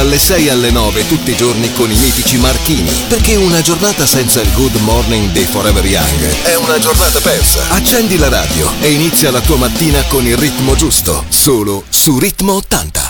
dalle 6 alle 9 tutti i giorni con i mitici Marchini, perché una giornata senza il Good Morning dei Forever Young è una giornata persa. Accendi la radio e inizia la tua mattina con il ritmo giusto, solo su Ritmo 80.